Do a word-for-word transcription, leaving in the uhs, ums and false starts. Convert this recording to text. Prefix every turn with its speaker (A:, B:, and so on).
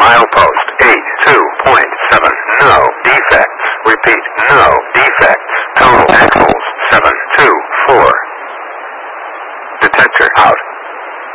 A: Milepost eight two point seven. No defects. Repeat, no defects. Total axles seven two four.